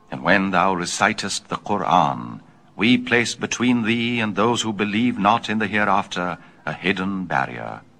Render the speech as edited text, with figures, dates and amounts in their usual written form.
And when thou recitest the Qur'an, we place between thee and those who believe not in the hereafter a hidden barrier.